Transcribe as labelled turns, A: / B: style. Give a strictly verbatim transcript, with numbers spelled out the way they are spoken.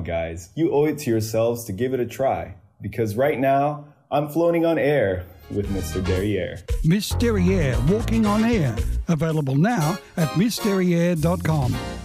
A: on, guys. You owe it to yourselves to give it a try. Because right now, I'm floating on air with Mister Derriere.
B: Miss Derriere, Walking on Air. Available now at miss derriere dot com.